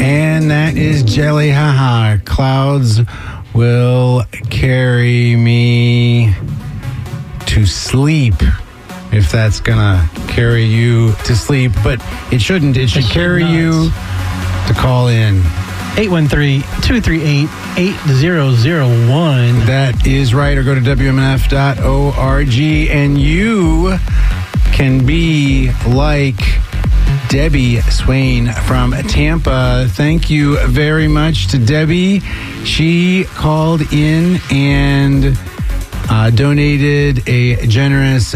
And that is Jelly Haha. Clouds will carry me to sleep. If that's gonna carry you to sleep, but it shouldn't. It should carry you to call in. 813-238-8001. That is right. Or go to WMNF.org and you can be like Debbie Swain from Tampa. Thank you very much to Debbie. She called in and donated a generous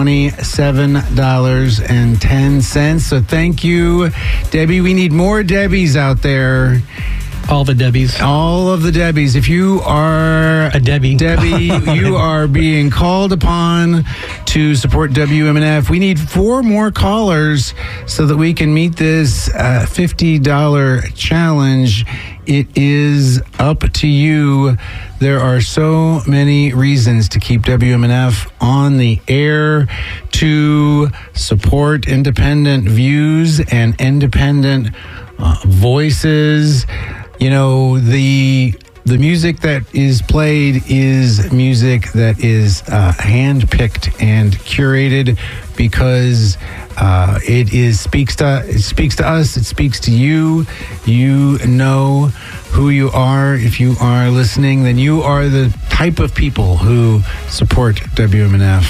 $27.10. So thank you, Debbie. We need more Debbies out there. All the Debbies. All of the Debbies. If you are a Debbie, you are being called upon to support WMNF. We need 4 more callers so that we can meet this $50 challenge. It is up to you. There are so many reasons to keep WMNF on the air, to support independent views and independent voices. You know, the music that is played is music that is handpicked and curated because it speaks to us. It speaks to you. You know who you are. If you are listening, then you are the type of people who support WMNF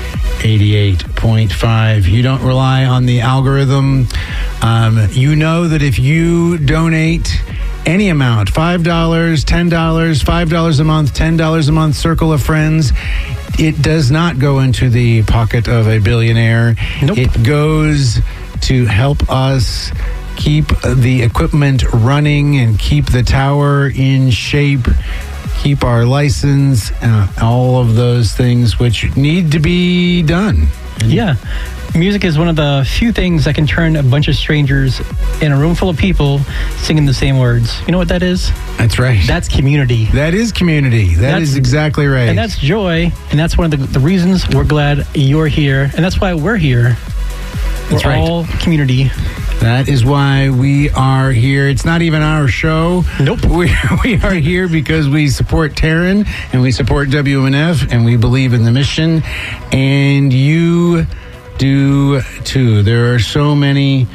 88.5. You don't rely on the algorithm. You know that if you donate any amount, $5, $10, $5 a month, $10 a month, circle of friends, it does not go into the pocket of a billionaire. Nope. It goes to help us keep the equipment running and keep the tower in shape, keep our license, all of those things which need to be done. Yeah. Music is one of the few things that can turn a bunch of strangers in a room full of people singing the same words. You know what that is? That's right. That's community. That is community. That is exactly right. And that's joy. And that's one of the reasons we're glad you're here. And that's why we're here. That's we're right. all community. That is why we are here. It's not even our show. Nope. We are here because we support Taryn and we support WMNF and we believe in the mission. And you do too. There are so many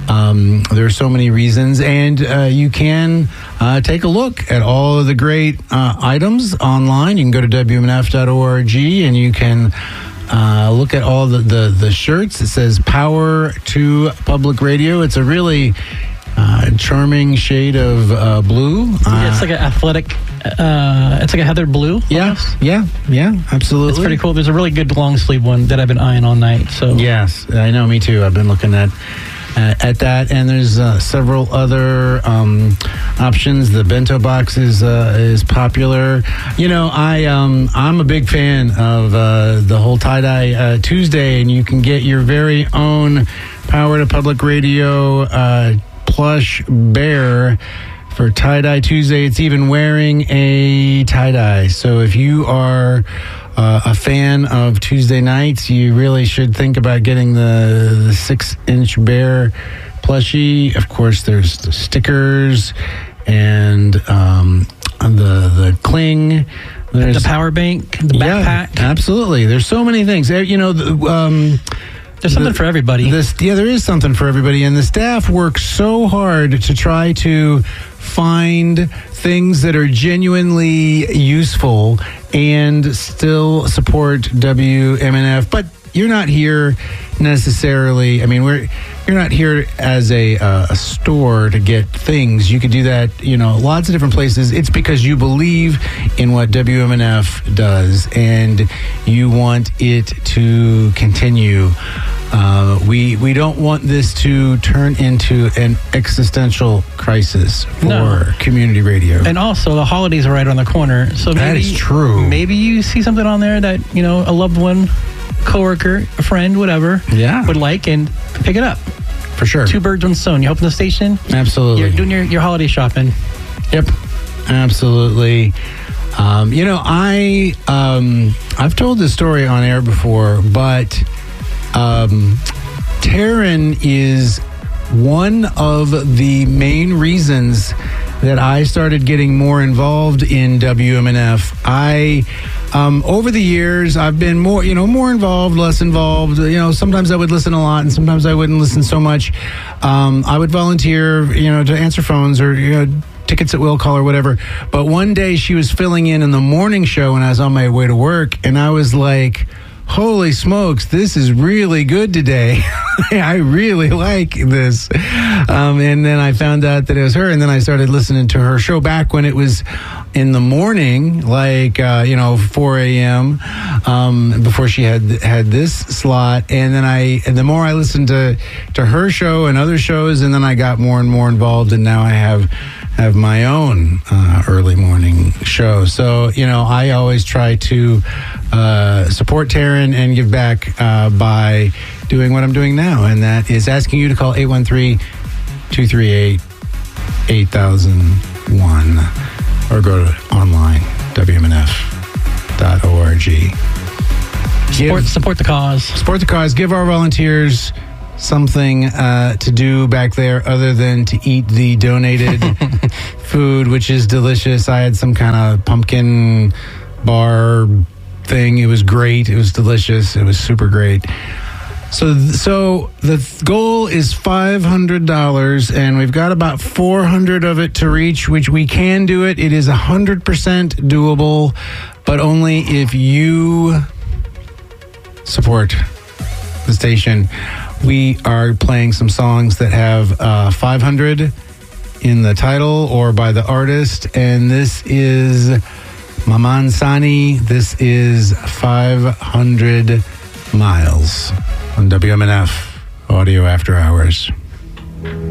reasons, and you can take a look at all of the great items online. You can go to WMNF.org and you can look at all the shirts. It says Power to Public Radio. It's a really charming shade of blue. It's like an athletic, it's like a heather blue. Yeah, absolutely. It's pretty cool. There's a really good long sleeve one that I've been eyeing all night. So yes, I know, me too. I've been looking at that, and there's several other options. The bento box is popular. You know, I'm a big fan of the whole tie-dye Tuesday, and you can get your very own Power to Public Radio plush bear for Tie-Dye Tuesday. It's even wearing a tie-dye. So if you are a fan of Tuesday nights, you really should think about getting the 6-inch bear plushie. Of course, there's the stickers and the cling. There's the power bank, the backpack. Yeah, absolutely. there's so many things. You know, there's something for everybody. There is something for everybody. And the staff works so hard to try to find things that are genuinely useful and still support WMNF. But you're not here necessarily. I mean, you're not here as a store to get things. You could do that, lots of different places. It's because you believe in what WMNF does and you want it to continue. We don't want this to turn into an existential crisis for community radio. And also, the holidays are right on the corner. So maybe, that is true. Maybe you see something on there that, a loved one, coworker, a friend, whatever, would like, and pick it up. For sure. 2 birds, 1 stone. You open the station. Absolutely. You're doing your holiday shopping. Yep. Absolutely. I've told this story on air before, but Taryn is one of the main reasons that I started getting more involved in WMNF. Over the years, I've been more involved, less involved. Sometimes I would listen a lot, and sometimes I wouldn't listen so much. I would volunteer, to answer phones or tickets at will call or whatever. But one day she was filling in the morning show, and I was on my way to work, and I was like, holy smokes, this is really good today. I really like this. And then I found out that it was her, and then I started listening to her show back when it was in the morning, like 4 a.m. Before she had this slot. And then the more I listened to her show and other shows, and then I got more and more involved, and now I have my own early morning show. So I always try to support Taryn and give back by doing what I'm doing now, and that is asking you to call 813-238-8001 or go to online, WMNF.org. Support the cause. Support the cause. Give our volunteers something to do back there other than to eat the donated food, which is delicious. I had some kind of pumpkin bar thing. It was great. It was delicious. It was super great. So the goal is $500, and we've got about 400 of it to reach, which we can do it. It is 100% doable, but only if you support the station. We are playing some songs that have 500 in the title or by the artist, and this is Maman Sani. This is 500 Miles on WMNF Audio After Hours.